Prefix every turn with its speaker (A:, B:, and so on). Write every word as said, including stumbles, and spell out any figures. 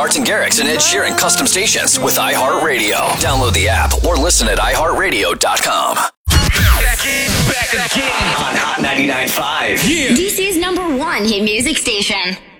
A: Martin Garrix and Ed Sheeran custom stations with iHeartRadio. Download the app or listen at i heart radio dot com.
B: Back again, back again on Hot ninety-nine point five.
C: Yeah. D C's number one hit music station.